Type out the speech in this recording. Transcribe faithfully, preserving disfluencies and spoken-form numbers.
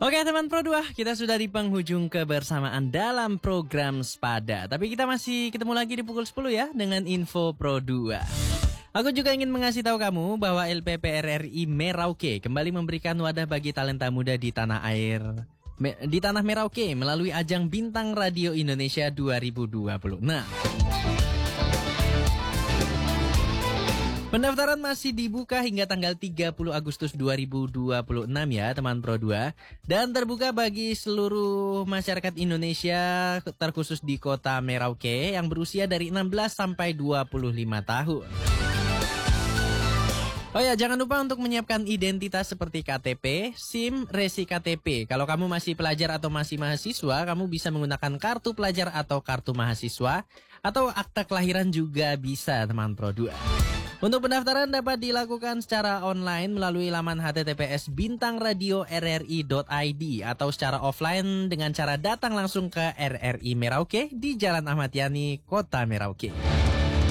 Oke teman Pro dua, kita sudah di penghujung kebersamaan dalam program Sepada. Tapi kita masih ketemu lagi di pukul sepuluh ya dengan info Pro dua. Aku juga ingin mengasih tahu kamu bahwa L P P R R I Merauke kembali memberikan wadah bagi talenta muda di tanah air di tanah Merauke melalui ajang Bintang Radio Indonesia dua ribu dua puluh enam. Pendaftaran masih dibuka hingga tanggal tiga puluh Agustus dua ribu dua puluh enam ya teman Pro dua. Dan terbuka bagi seluruh masyarakat Indonesia terkhusus di kota Merauke yang berusia dari enam belas sampai dua puluh lima tahun. Oh ya, jangan lupa untuk menyiapkan identitas seperti K T P, SIM, resi K T P. Kalau kamu masih pelajar atau masih mahasiswa, kamu bisa menggunakan kartu pelajar atau kartu mahasiswa. Atau akta kelahiran juga bisa teman Pro dua. Untuk pendaftaran dapat dilakukan secara online melalui laman h t t p s bintang radio r r i dot i d atau secara offline dengan cara datang langsung ke R R I Merauke di Jalan Ahmad Yani, Kota Merauke.